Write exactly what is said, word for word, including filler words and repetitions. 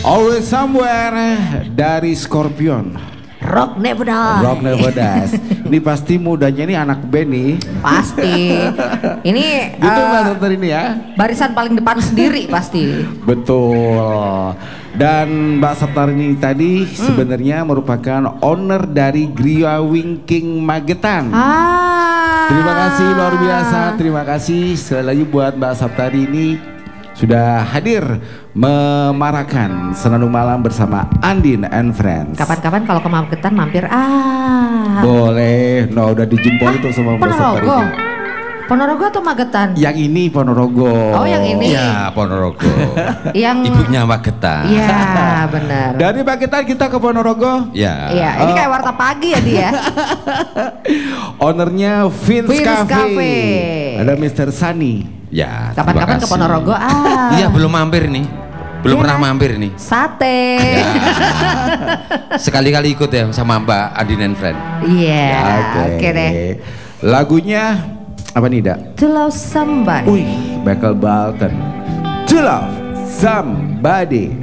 Always Somewhere dari Scorpion. Rock Never Die. Rock Never Dies. Ini pasti mudanya nih anak band nih. Pasti. Ini Gitu uh, Mbak Septar ini ya. barisan paling depan sendiri pasti. Betul. Dan Mbak Septar ini tadi hmm. sebenarnya merupakan owner dari Griya Wingking Magetan. Ah. Terima kasih luar biasa. Terima kasih sekali lagi buat Mbak Septar ini sudah hadir memarakan Senandung Malam bersama Andin and Friends. Kapan-kapan kalau ke Magetan mampir ah. Boleh. No, udah dijempol itu sama Mbak Septar Ponorogo. ini. Ponorogo atau Magetan? Yang ini Ponorogo. Oh, yang ini. Ya, Ponorogo. Yang ibunya Magetan. Iya, benar. Dari Magetan kita ke Ponorogo. Ya. Iya, ini kayak warta pagi ya dia. Ownernya Vince, Vince Cafe. Cafe. Ada mister Sunny. Ya. Kapan-kapan ke Ponorogo ah. Iya, belum mampir nih. Belum Ya. pernah mampir nih. Sate. Ya. Sekali-kali ikut ya sama Mbak Andin and Friend. Iya, Oke oke deh. Lagunya apa nih, Dak? To Love Somebody. Wih, Michael Bolton. To Love Somebody.